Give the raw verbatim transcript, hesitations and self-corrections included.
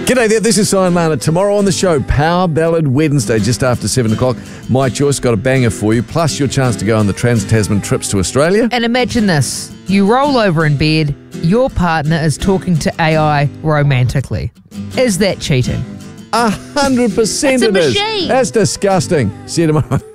G'day there, this is Simon Lana. Tomorrow on the show, Power Ballad Wednesday, just after seven o'clock. My Choice got a banger for you, plus your chance to go on the Trans-Tasman trips to Australia. And imagine this. You roll over in bed, your partner is talking to A I romantically. Is that cheating? A hundred percent It's a it is. machine. That's disgusting. See you tomorrow.